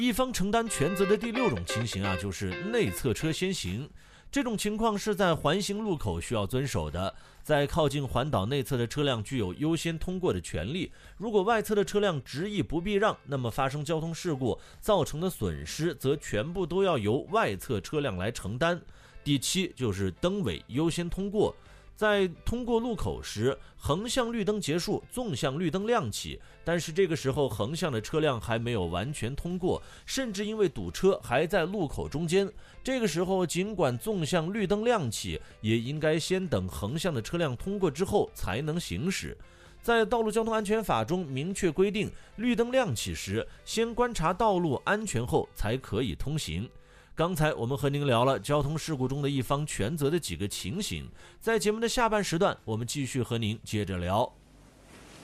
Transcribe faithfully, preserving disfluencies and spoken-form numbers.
一方承担全责的第六种情形啊，就是内侧车先行。这种情况是在环形路口需要遵守的，在靠近环岛内侧的车辆具有优先通过的权利。如果外侧的车辆执意不避让，那么发生交通事故造成的损失则全部都要由外侧车辆来承担。第七就是灯尾优先通过。在通过路口时，横向绿灯结束，纵向绿灯亮起，但是这个时候横向的车辆还没有完全通过，甚至因为堵车还在路口中间。这个时候尽管纵向绿灯亮起，也应该先等横向的车辆通过之后才能行驶。在道路交通安全法中明确规定，绿灯亮起时，先观察道路安全后才可以通行。刚才我们和您聊了交通事故中的一方全责的几个情形，在节目的下半时段，我们继续和您接着聊。